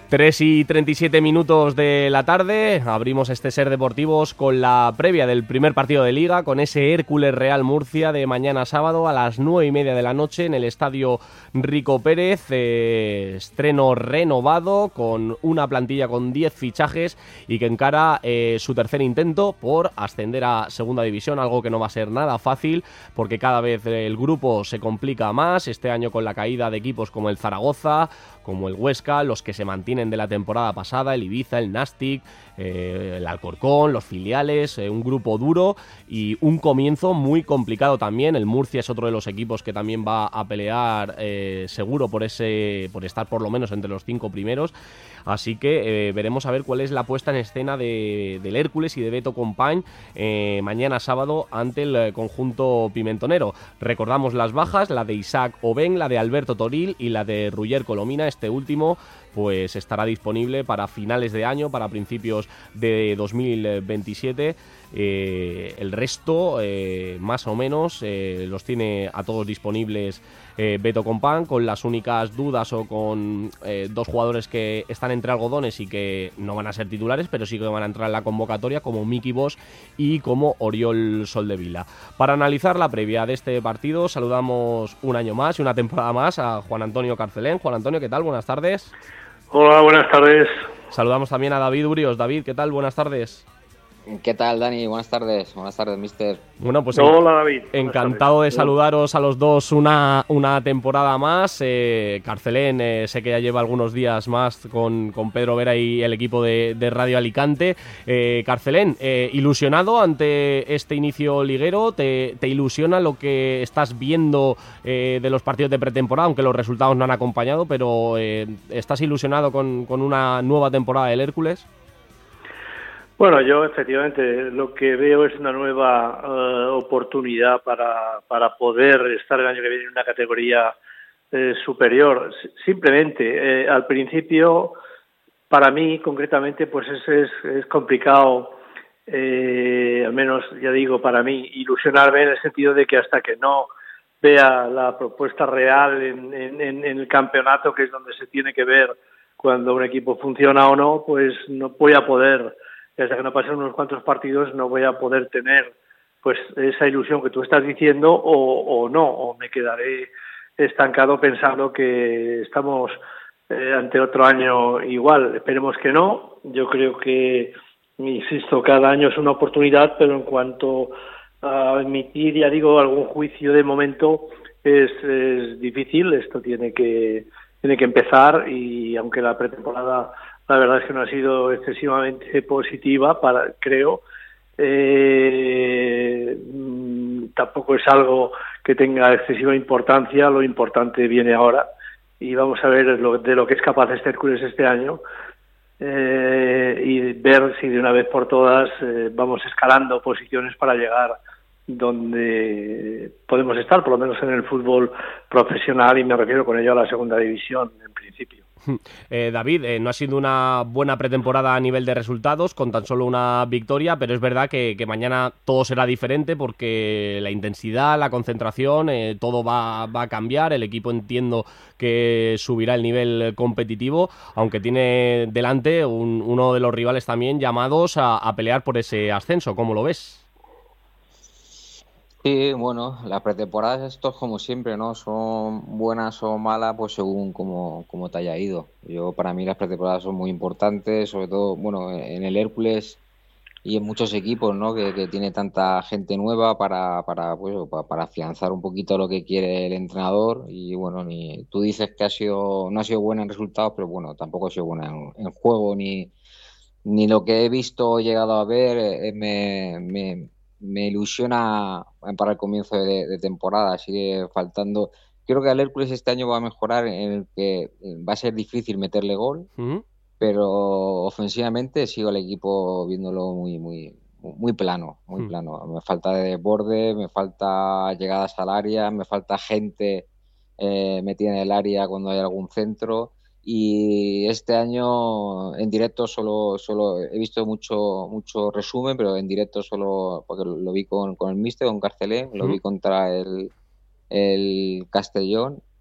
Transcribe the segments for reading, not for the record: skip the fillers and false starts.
3:37 de la tarde, abrimos este Ser Deportivos con la previa del primer partido de Liga, con ese Hércules Real Murcia de mañana sábado a las 9:30 de la noche en el Estadio Rico Pérez. Estreno renovado con una plantilla con 10 fichajes y que encara su tercer intento por ascender a Segunda División, algo que no va a ser nada fácil porque cada vez el grupo se complica más, este año con la caída de equipos como el Zaragoza, como el Huesca, los que se mantienen de la temporada pasada, el Ibiza, el Nastic, el Alcorcón, los filiales, un grupo duro y un comienzo muy complicado también. El Murcia es otro de los equipos que también va a pelear seguro por estar por lo menos entre los 5 primeros. Así que veremos a ver cuál es la puesta en escena del Hércules y de Beto Compañ mañana sábado ante el conjunto pimentonero. Recordamos las bajas, la de Isaac Oben, la de Alberto Toril y la de Ruller Colomina. Este último pues estará disponible para finales de año, para principios de 2027. El resto, más o menos, los tiene a todos disponibles Beto Compañ, con las únicas dudas o con 2 jugadores que están entre algodones y que no van a ser titulares, pero sí que van a entrar en la convocatoria, como Miki Bosch y como Oriol Soldevila. Para analizar la previa de este partido, saludamos un año más y una temporada más a Juan Antonio Carcelén. Juan Antonio, ¿qué tal? Buenas tardes. Hola, buenas tardes. Saludamos también a David Urios. David, ¿qué tal? Buenas tardes. ¿Qué tal, Dani? Buenas tardes, mister. Bueno, pues hola, David. Encantado de saludaros a los dos una temporada más. Carcelén, sé que ya lleva algunos días más con Pedro Vera y el equipo de Radio Alicante. Carcelén, ilusionado ante este inicio liguero, ¿te ilusiona lo que estás viendo de los partidos de pretemporada, aunque los resultados no han acompañado, pero estás ilusionado con una nueva temporada del Hércules? Bueno, yo efectivamente lo que veo es una nueva oportunidad para poder estar el año que viene en una categoría superior. Simplemente, al principio, para mí concretamente, pues es complicado, al menos ya digo, para mí, ilusionarme en el sentido de que hasta que no vea la propuesta real en el campeonato, que es donde se tiene que ver cuando un equipo funciona o no, pues no voy a poder... Hasta que no pasen unos cuantos partidos no voy a poder tener pues esa ilusión que tú estás diciendo o no, o me quedaré estancado pensando que estamos ante otro año igual. Esperemos que no. Yo creo que, insisto, cada año es una oportunidad, pero en cuanto a emitir, ya digo, algún juicio de momento es difícil. Esto tiene que empezar y aunque la pretemporada la verdad es que no ha sido excesivamente positiva, creo. Tampoco es algo que tenga excesiva importancia. Lo importante viene ahora y vamos a ver de lo que es capaz este Hércules este año y ver si de una vez por todas vamos escalando posiciones para llegar donde podemos estar, por lo menos en el fútbol profesional, y me refiero con ello a la Segunda División en principio. David, no ha sido una buena pretemporada a nivel de resultados, con tan solo una victoria, pero es verdad que mañana todo será diferente porque la intensidad, la concentración, todo va a cambiar. El equipo entiendo que subirá el nivel competitivo, aunque tiene delante uno de los rivales también llamados a pelear por ese ascenso. ¿Cómo lo ves? Sí, bueno, las pretemporadas esto es como siempre, ¿no? Son buenas o malas, pues según como te haya ido. Para mí las pretemporadas son muy importantes, sobre todo, bueno, en el Hércules y en muchos equipos, ¿no? Que tiene tanta gente nueva para afianzar un poquito lo que quiere el entrenador. Y bueno, tú dices que no ha sido buena en resultados, pero bueno, tampoco ha sido buena en juego, ni lo que he visto o llegado a ver me ilusiona para el comienzo de temporada. Sigue faltando. Creo que al Hércules este año va a mejorar en el que va a ser difícil meterle gol, pero ofensivamente sigo al equipo viéndolo muy plano, plano. Me falta desborde, me falta llegadas al área, me falta gente metida en el área cuando hay algún centro. Y este año en directo solo he visto mucho resumen, pero en directo solo, porque lo vi con el míster, con Carcelén, lo vi contra el Castellón,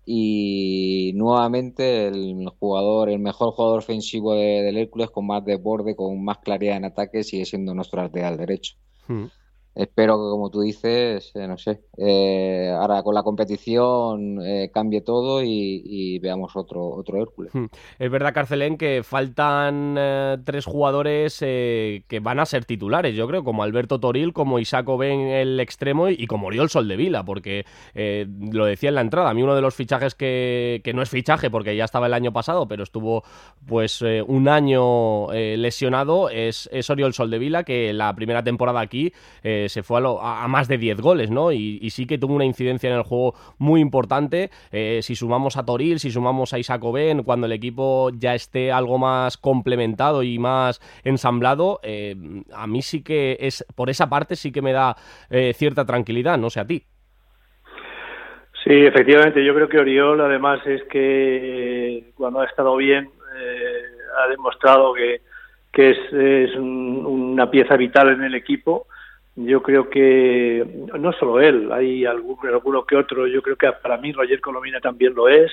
y nuevamente el mejor jugador ofensivo del Hércules, con más desborde, con más claridad en ataque, sigue siendo nuestro lateral derecho. Espero que, como tú dices, no sé, ahora con la competición cambie todo y veamos otro Hércules. Es verdad, Carcelén, que faltan 3 jugadores que van a ser titulares, yo creo, como Alberto Toril, como Isaac Ben, el extremo, y como Oriol Soldevila, porque lo decía en la entrada, a mí uno de los fichajes que no es fichaje porque ya estaba el año pasado, pero estuvo pues un año lesionado, es Oriol Soldevila, que la primera temporada aquí se fue a más de 10 goles, ¿no? Y sí que tuvo una incidencia en el juego muy importante. Si sumamos a Toril, si sumamos a Isaac Ben, cuando el equipo ya esté algo más complementado y más ensamblado, a mí sí que por esa parte sí que me da cierta tranquilidad, no sé a ti. Sí, efectivamente, yo creo que Oriol, además, es que cuando ha estado bien ha demostrado que es una pieza vital en el equipo. Yo creo que no solo él, hay alguno que otro. Yo creo que para mí Roger Colomina también lo es.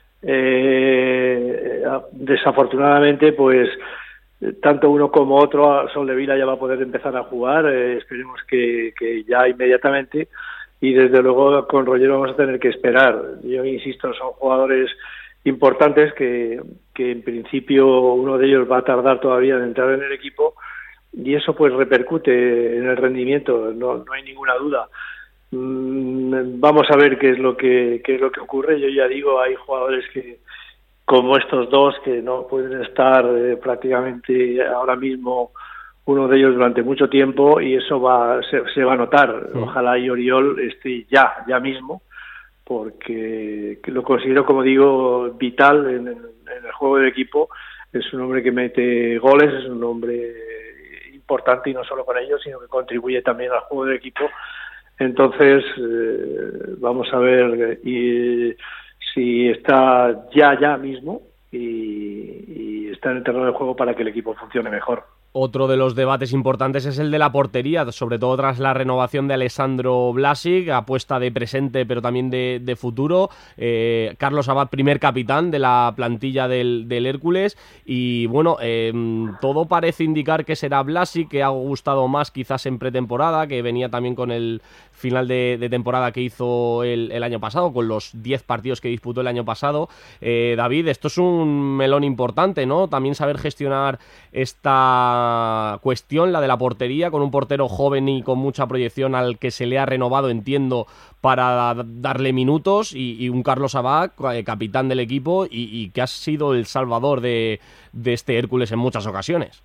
Desafortunadamente, pues tanto uno como otro, Soldevila ya va a poder empezar a jugar. Esperemos que ya inmediatamente. Y desde luego con Roger vamos a tener que esperar. Yo insisto, son jugadores importantes que en principio uno de ellos va a tardar todavía en entrar en el equipo. Y eso pues repercute en el rendimiento, no hay ninguna duda. Vamos a ver qué es lo que ocurre. Yo ya digo, hay jugadores que, como estos dos, que no pueden estar prácticamente ahora mismo, uno de ellos durante mucho tiempo, y eso se va a notar. Ojalá y Oriol esté ya mismo, porque lo considero, como digo, vital en el juego del equipo. Es un hombre que mete goles, es un hombre importante, y no solo con ellos, sino que contribuye también al juego del equipo. Entonces, vamos a ver si está ya mismo y está en el terreno de juego para que el equipo funcione mejor. Otro de los debates importantes es el de la portería, sobre todo tras la renovación de Alessandro Blasic, apuesta de presente pero también de futuro. Carlos Abad, primer capitán de la plantilla del Hércules, y bueno, todo parece indicar que será Blasic, que ha gustado más quizás en pretemporada, que venía también con el final de temporada que hizo el año pasado, con los 10 partidos que disputó el año pasado. David, esto es un melón importante, ¿no? También saber gestionar esta cuestión, la de la portería, con un portero joven y con mucha proyección al que se le ha renovado, entiendo, para darle minutos, y un Carlos Abad, capitán del equipo, y que ha sido el salvador de este Hércules en muchas ocasiones.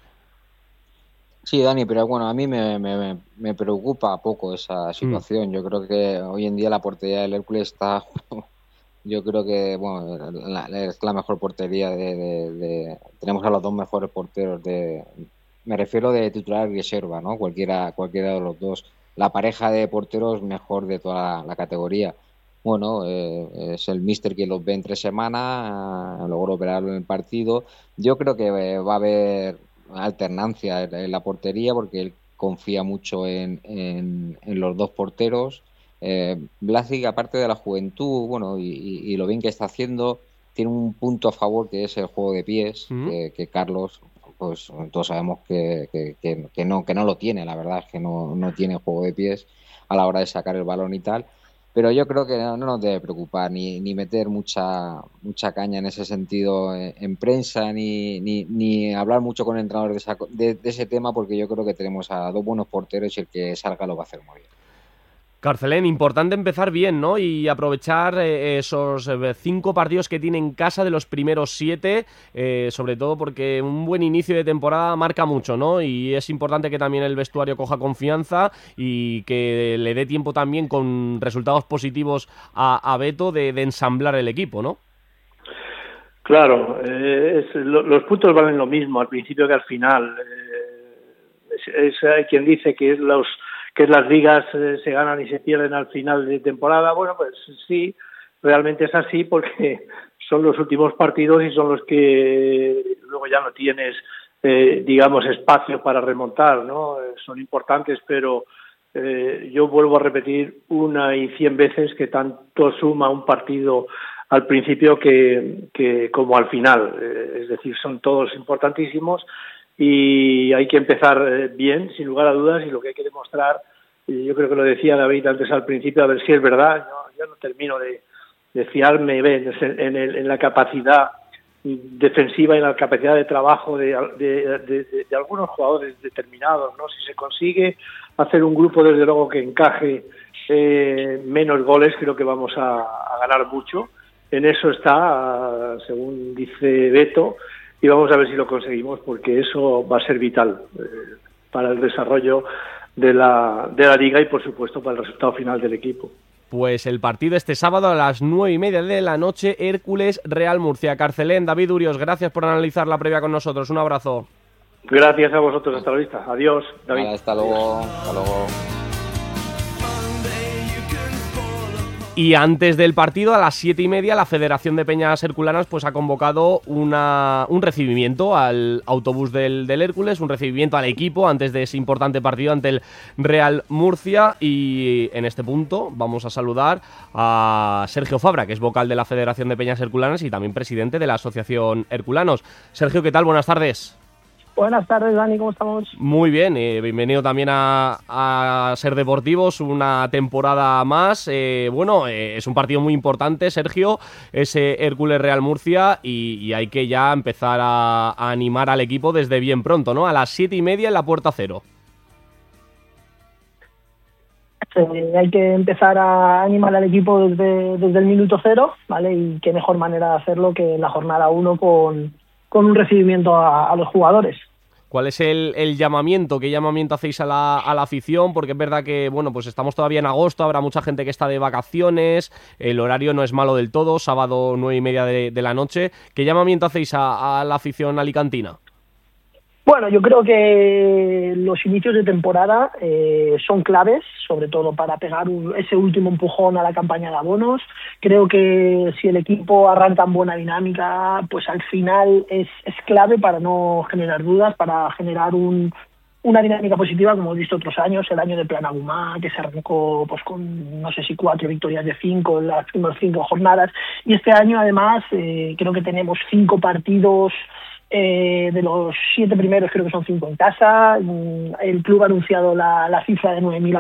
Sí, Dani, pero bueno, a mí me preocupa poco esa situación. Yo creo que hoy en día la portería del Hércules está... Yo creo que bueno, es la mejor portería tenemos a los dos mejores porteros me refiero de titular y reserva, ¿no? Cualquiera de los dos. La pareja de porteros mejor de toda la categoría. Bueno, es el míster que los ve en 3 semanas, luego lo verá en el partido. Yo creo que va a haber alternancia en la portería, porque él confía mucho en los dos porteros. Blasic, aparte de la juventud, bueno, y lo bien que está haciendo, tiene un punto a favor, que es el juego de pies, que Carlos, pues todos sabemos que no lo tiene. La verdad es que no tiene juego de pies a la hora de sacar el balón y tal. Pero yo creo que no nos debe preocupar ni meter mucha caña en ese sentido en prensa, ni hablar mucho con el entrenador de ese tema, porque yo creo que tenemos a dos buenos porteros y el que salga lo va a hacer muy bien. Carcelén, importante empezar bien, ¿no? Y aprovechar esos 5 partidos que tiene en casa de los primeros 7, sobre todo porque un buen inicio de temporada marca mucho, ¿no? Y es importante que también el vestuario coja confianza y que le dé tiempo también, con resultados positivos, a Beto de ensamblar el equipo, ¿no? Claro, los puntos valen lo mismo al principio que al final. Hay quien dice que las ligas se ganan y se pierden al final de temporada. Bueno, pues sí, realmente es así, porque son los últimos partidos y son los que luego ya no tienes, digamos, espacio para remontar, ¿no? Son importantes, pero yo vuelvo a repetir 1 y 100 veces que tanto suma un partido al principio que como al final. Es decir, son todos importantísimos y hay que empezar bien, sin lugar a dudas, y lo que hay que demostrar, y yo creo que lo decía David antes al principio, a ver si es verdad, yo no termino de fiarme en la capacidad defensiva y en la capacidad de trabajo de algunos jugadores determinados, ¿no? Si se consigue hacer un grupo, desde luego, que encaje menos goles, creo que vamos a ganar mucho. En eso está, según dice Beto, y vamos a ver si lo conseguimos, porque eso va a ser vital para el desarrollo de la Liga y, por supuesto, para el resultado final del equipo. Pues el partido este sábado a las 9:30 de la noche, Hércules Real Murcia. Carcelén, David Urios, gracias por analizar la previa con nosotros. Un abrazo. Gracias a vosotros, hasta la vista. Adiós, David. Vale, hasta luego. Hasta luego. Y antes del partido, a las 7:30, la Federación de Peñas Herculanas pues ha convocado un recibimiento al autobús del Hércules, un recibimiento al equipo antes de ese importante partido ante el Real Murcia. Y en este punto vamos a saludar a Sergio Fabra, que es vocal de la Federación de Peñas Herculanas y también presidente de la Asociación Herculanos. Sergio, ¿qué tal? Buenas tardes. Buenas tardes, Dani, ¿cómo estamos? Muy bien, bienvenido también a Ser Deportivos, una temporada más. Es un partido muy importante, Sergio, ese Hércules Real Murcia, y hay que ya empezar a animar al equipo desde bien pronto, ¿no? A las 7:30 en la Puerta Cero. Hay que empezar a animar al equipo desde el minuto cero, ¿vale? Y qué mejor manera de hacerlo que en la jornada 1 con un recibimiento a los jugadores. ¿Cuál es el llamamiento? ¿Qué llamamiento hacéis a la afición? Porque es verdad que, pues estamos todavía en agosto, habrá mucha gente que está de vacaciones, el horario no es malo del todo, sábado 9:30 de la noche. ¿Qué llamamiento hacéis a la afición alicantina? Bueno, yo creo que los inicios de temporada son claves, sobre todo para pegar ese último empujón a la campaña de abonos. Creo que si el equipo arranca en buena dinámica, pues al final es clave para no generar dudas, para generar una dinámica positiva, como hemos visto otros años, el año de Plan Agumá, que se arrancó pues con, no sé si 4 victorias de 5 en las primeras 5 jornadas. Y este año, además, creo que tenemos 5 partidos. De los 7 primeros creo que son 5 en casa. El club ha anunciado la cifra de 9.000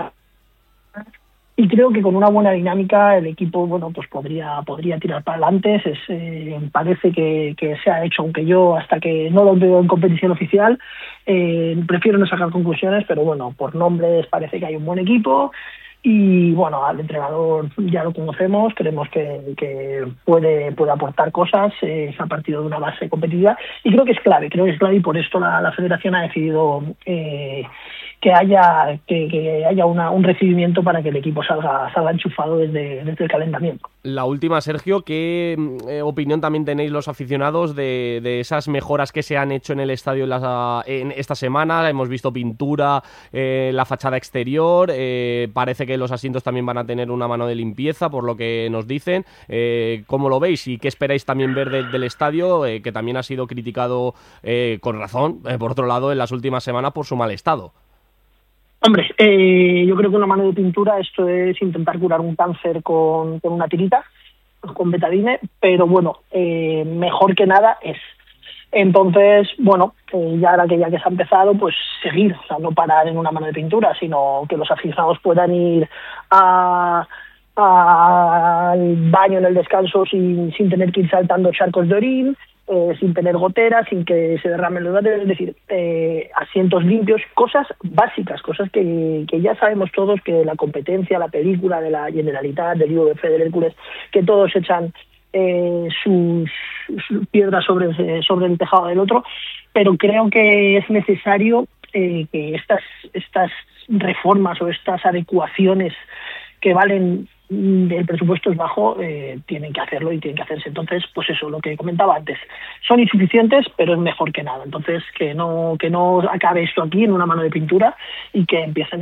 y creo que con una buena dinámica el equipo pues podría tirar para adelante. Parece que se ha hecho, aunque yo hasta que no lo veo en competición oficial prefiero no sacar conclusiones, pero bueno, por nombres parece que hay un buen equipo. Y bueno, al entrenador ya lo conocemos, creemos que puede aportar cosas, se ha partido de una base competitiva y creo que es clave y por esto la Federación ha decidido que haya un recibimiento para que el equipo salga enchufado desde el calentamiento. La última, Sergio, ¿qué opinión también tenéis los aficionados de esas mejoras que se han hecho en el estadio en esta semana? Hemos visto pintura, la fachada exterior, parece que los asientos también van a tener una mano de limpieza, por lo que nos dicen. ¿Cómo lo veis? ¿Y qué esperáis también ver del estadio, que también ha sido criticado con razón, por otro lado, en las últimas semanas por su mal estado? Hombre, yo creo que una mano de pintura, esto es intentar curar un cáncer con una tirita, con betadine, pero bueno, mejor que nada es. Entonces, ya ahora que se ha empezado, pues seguir, o sea, no parar en una mano de pintura, sino que los aficionados puedan ir al baño en el descanso sin tener que ir saltando charcos de orín, sin tener goteras, sin que se derramen los datos, es decir, asientos limpios, cosas básicas, cosas que ya sabemos todos, que la competencia, la película de la Generalitat, del IOF, del Hércules, que todos echan sus piedras sobre el tejado del otro, pero creo que es necesario que estas reformas o estas adecuaciones que valen, el presupuesto es bajo, tienen que hacerlo y tienen que hacerse. Entonces, pues eso, lo que comentaba antes, son insuficientes, pero es mejor que nada. Entonces, que no acabe esto aquí en una mano de pintura y que empiecen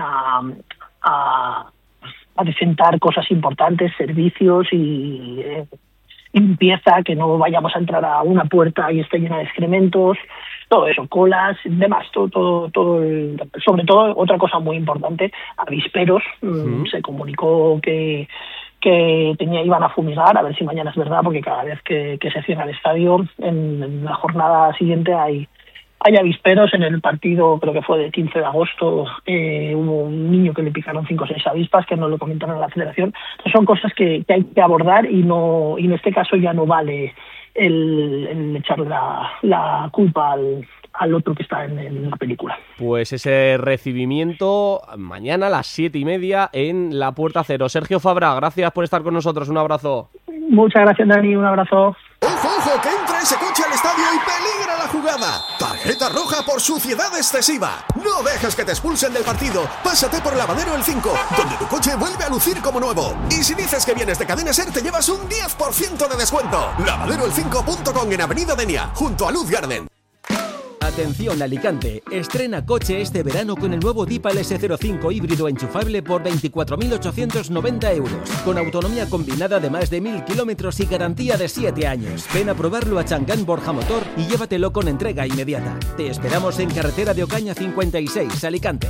a presentar cosas importantes, servicios y limpieza, que no vayamos a entrar a una puerta y esté llena de excrementos, todo eso, colas, demás, todo sobre todo, otra cosa muy importante, avisperos. Se comunicó que que iban a fumigar, a ver si mañana es verdad, porque cada vez que se cierra el estadio, en la jornada siguiente hay avisperos. En el partido, creo que fue del 15 de agosto, hubo un niño que le picaron 5 o 6 avispas, que no lo comentaron en la federación. Entonces son cosas que hay que abordar y en este caso ya no vale el echarle la culpa al otro que está en la película. Pues ese recibimiento mañana a las 7:30 en la Puerta Cero. Sergio Fabra, gracias por estar con nosotros. Un abrazo. Muchas gracias, Dani. Un abrazo. ¡Ojo, ojo! ¡Que entra ese coche al estadio y peligra la jugada! Tarjeta roja por suciedad excesiva. No dejes que te expulsen del partido. Pásate por Lavadero El 5, donde tu coche vuelve a lucir como nuevo. Y si dices que vienes de Cadena Ser, te llevas un 10% de descuento. Lavaderoel5.com en Avenida Denia, junto a Luz Garden. Atención Alicante, estrena coche este verano con el nuevo Deepal S05 híbrido enchufable por 24.890 euros, con autonomía combinada de más de 1.000 kilómetros y garantía de 7 años. Ven a probarlo a Changán Borja Motor y llévatelo con entrega inmediata. Te esperamos en carretera de Ocaña 56, Alicante.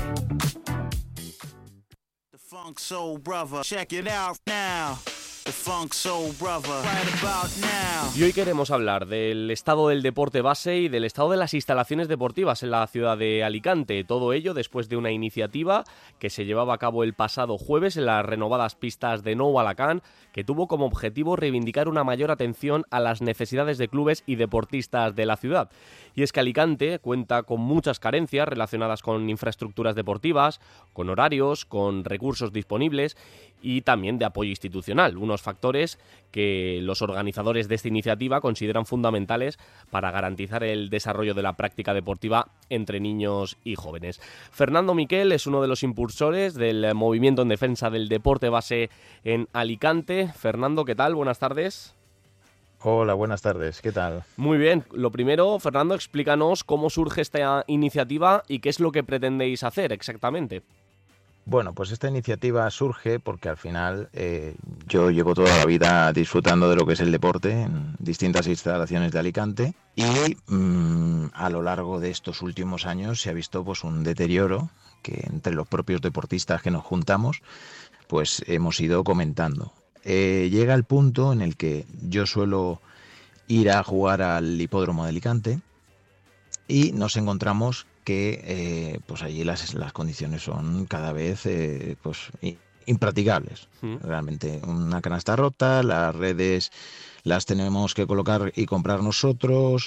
Y hoy queremos hablar del estado del deporte base y del estado de las instalaciones deportivas en la ciudad de Alicante. Todo ello después de una iniciativa que se llevaba a cabo el pasado jueves en las renovadas pistas de Nou Alacant, que tuvo como objetivo reivindicar una mayor atención a las necesidades de clubes y deportistas de la ciudad. Y es que Alicante cuenta con muchas carencias relacionadas con infraestructuras deportivas, con horarios, con recursos disponibles y también de apoyo institucional, unos factores que los organizadores de esta iniciativa consideran fundamentales para garantizar el desarrollo de la práctica deportiva entre niños y jóvenes. Fernando Miquel es uno de los impulsores del movimiento en defensa del deporte base en Alicante. Fernando, ¿qué tal? Buenas tardes. Hola, buenas tardes. ¿Qué tal? Muy bien. Lo primero, Fernando, explícanos cómo surge esta iniciativa y qué es lo que pretendéis hacer exactamente. Bueno, pues esta iniciativa surge porque al final yo llevo toda la vida disfrutando de lo que es el deporte en distintas instalaciones de Alicante y a lo largo de estos últimos años se ha visto pues un deterioro que entre los propios deportistas que nos juntamos pues hemos ido comentando. Llega el punto en el que yo suelo ir a jugar al hipódromo de Alicante y nos encontramos que pues allí las condiciones son cada vez pues impracticables. Realmente una canasta rota, las redes las tenemos que colocar y comprar nosotros,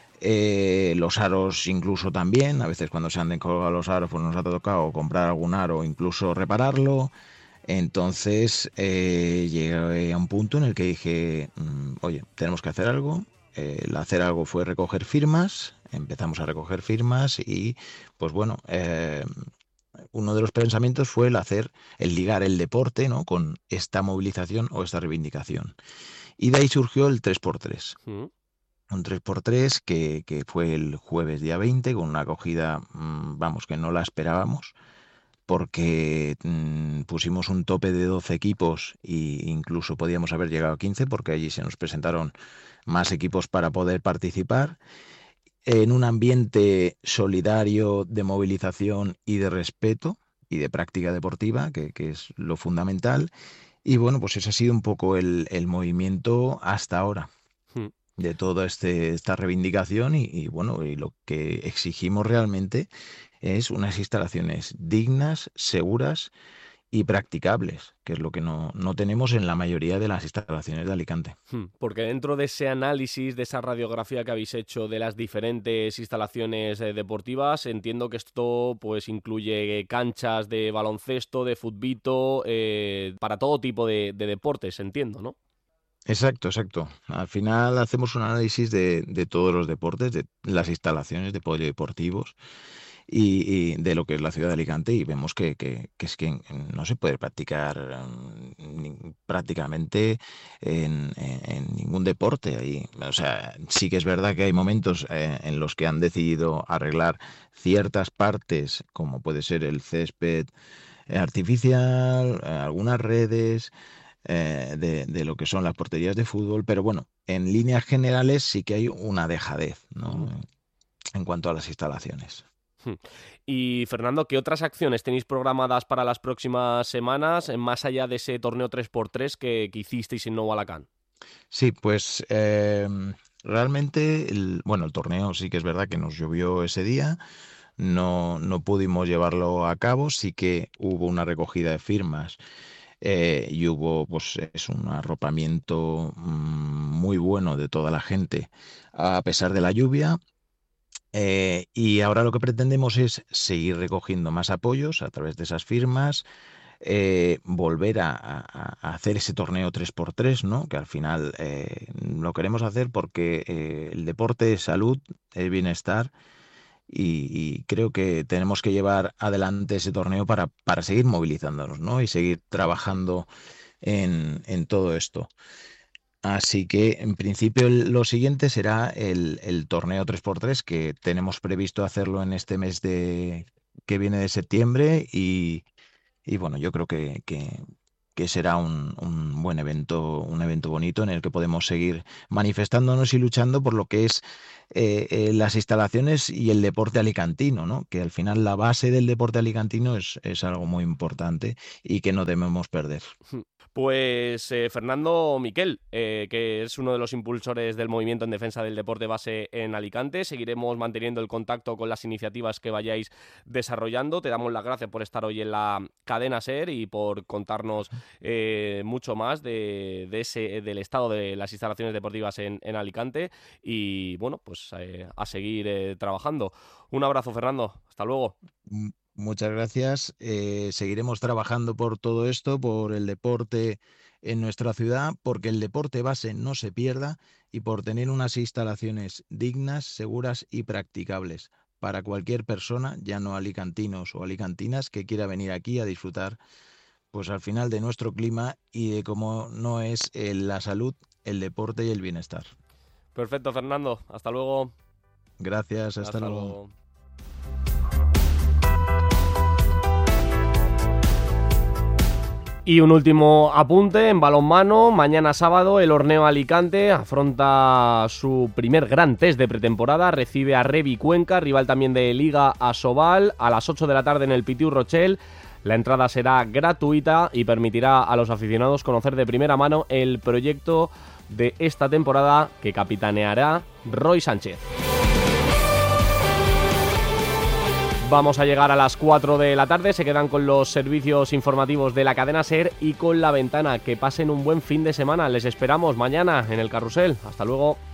los aros incluso también, a veces cuando se han descolgado los aros pues nos ha tocado comprar algún aro o incluso repararlo. Entonces llegué a un punto en el que dije, oye, tenemos que hacer algo. El hacer algo fue recoger firmas, empezamos a recoger firmas y pues bueno, uno de los pensamientos fue el ligar el deporte, ¿no?, con esta movilización o esta reivindicación. Y de ahí surgió el 3x3. Un 3x3 que fue el jueves día 20 con una acogida, vamos, que no la esperábamos, porque pusimos un tope de 12 equipos e incluso podíamos haber llegado a 15 porque allí se nos presentaron más equipos para poder participar en un ambiente solidario de movilización y de respeto y de práctica deportiva, que es lo fundamental. Y bueno, pues ese ha sido un poco el movimiento hasta ahora de toda esta reivindicación y bueno, y lo que exigimos realmente es unas instalaciones dignas, seguras y practicables, que es lo que no tenemos en la mayoría de las instalaciones de Alicante. Porque dentro de ese análisis, de esa radiografía que habéis hecho de las diferentes instalaciones deportivas, entiendo que esto pues incluye canchas de baloncesto, de futbito, para todo tipo de deportes, entiendo, ¿no? Exacto. Al final hacemos un análisis de todos los deportes, de las instalaciones de polideportivos y de lo que es la ciudad de Alicante y vemos que es que no se puede practicar prácticamente en ningún deporte ahí. O sea, sí que es verdad que hay momentos en los que han decidido arreglar ciertas partes, como puede ser el césped artificial, algunas redes de lo que son las porterías de fútbol, pero bueno, en líneas generales sí que hay una dejadez, ¿no?, en cuanto a las instalaciones. Y Fernando, ¿qué otras acciones tenéis programadas para las próximas semanas, más allá de ese torneo 3x3 que hicisteis en Nuevo Alacant? Sí, pues realmente, el torneo sí que es verdad que nos llovió ese día, no pudimos llevarlo a cabo, sí que hubo una recogida de firmas y hubo pues es un arropamiento muy bueno de toda la gente a pesar de la lluvia. Y ahora lo que pretendemos es seguir recogiendo más apoyos a través de esas firmas, volver a hacer ese torneo 3x3, ¿no? Que al final lo queremos hacer porque el deporte es salud, es bienestar y creo que tenemos que llevar adelante ese torneo para seguir movilizándonos, ¿no? Y seguir trabajando en todo esto. Así que en principio lo siguiente será el torneo 3x3 que tenemos previsto hacerlo en este mes que viene de septiembre y bueno, yo creo que será un buen evento, un evento bonito en el que podemos seguir manifestándonos y luchando por lo que es las instalaciones y el deporte alicantino, ¿no? Que al final la base del deporte alicantino es algo muy importante y que no debemos perder. Pues Fernando Miquel, que es uno de los impulsores del movimiento en defensa del deporte base en Alicante. Seguiremos manteniendo el contacto con las iniciativas que vayáis desarrollando. Te damos las gracias por estar hoy en la cadena SER y por contarnos mucho más del estado de las instalaciones deportivas en Alicante. Y bueno, pues a seguir trabajando. Un abrazo, Fernando. Hasta luego. Muchas gracias. Seguiremos trabajando por todo esto, por el deporte en nuestra ciudad, porque el deporte base no se pierda y por tener unas instalaciones dignas, seguras y practicables para cualquier persona, ya no alicantinos o alicantinas, que quiera venir aquí a disfrutar, pues al final de nuestro clima y de cómo no es la salud, el deporte y el bienestar. Perfecto, Fernando. Hasta luego. Gracias, hasta luego. Y un último apunte en balonmano. Mañana sábado el Horneo Alicante afronta su primer gran test de pretemporada. Recibe a Revi Cuenca, rival también de Liga Asobal, a las 8 de la tarde en el Pitiu Rochel. La entrada será gratuita y permitirá a los aficionados conocer de primera mano el proyecto de esta temporada que capitaneará Roy Sánchez. Vamos a llegar a las 4 de la tarde, se quedan con los servicios informativos de la cadena SER y con La Ventana. Que pasen un buen fin de semana, les esperamos mañana en el Carrusel. Hasta luego.